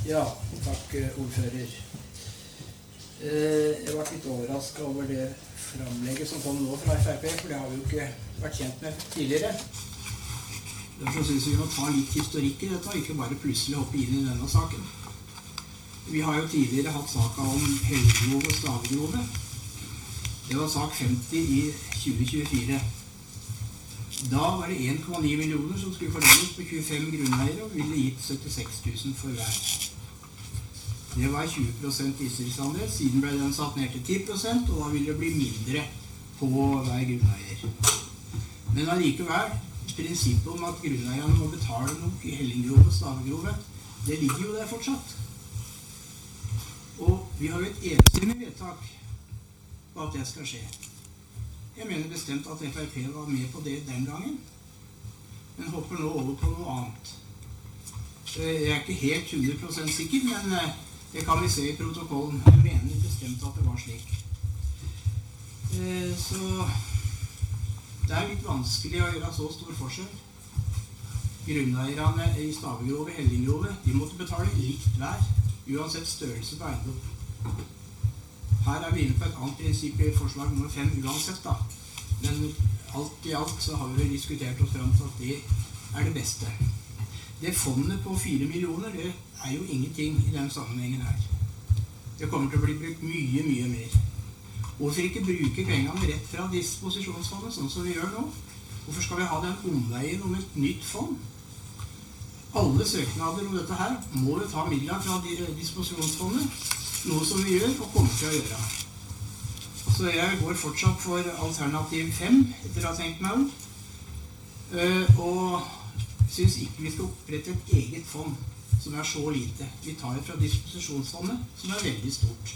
Ja, takk ordfører. Jeg var litt overrasket over det framlegget som kom nå fra FrP, for det har vi jo ikke vært kjent med tidligere. Derfor synes vi må ta litt historikk i dette, og ikke bare plutselig hoppe inn i denne saken. Vi har jo tidligere hatt saken om Helgegrove og Stavgrove. Det var sak 50 i 2024. Da var det 1,9 millioner som skulle fordeles på 25 grunneiere og ville gitt 76 000 for hver. Det var 20% distriktsandel, siden ble den satt ned til 10%, og da ville det bli mindre på hver grunneier. Men allikevel, prinsippet om at grunneierne må betale noe i Helgegrove og Stavgrove, det ligger jo der fortsatt. Og vi har jo et enstemmig vedtak på at det skal skje. Jeg mener bestemt at FrP var med på det den gangen, men hopper nå over på noe annet. Jeg er ikke helt 100% sikker, men det kan vi se i protokollen. Jeg mener bestemt at det var slik. Så det er litt vanskelig å gjøre så stor forskjell. Grunneierne i Stavgrove, Helgegrove, de måtte betale likt hver, uansett størrelse på eiendom. Her er vi inne på et annet prinsipp i forslag nummer 5 uansett da. Men alt i alt så har vi diskutert oss frem til at det er det beste. Det fondet på 4 millioner, det er jo ingenting i den sammenhengen her. Det kommer til å bli brukt mye, mye mer. Hvorfor ikke bruke pengene rett fra disposisjonsfondet, sånn som vi gjør nå? Hvorfor skal vi ha den omveien om et nytt fond? Alle søknader om dette her må jo ta midler fra disposisjonsfondet, noe som vi gjør og kommer til å gjøre. Så jeg går fortsatt for alternativ 5, etter å ha tenkt meg om. Og synes ikke vi skal opprette et eget fond som er så lite. Vi tar fra disposisjonsfondet, som er veldig stort.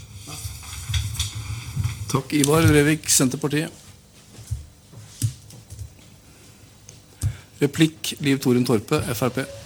Takk, Ivar Brevik, Senterpartiet. Replikk, Liv Toren Torpe, FrP.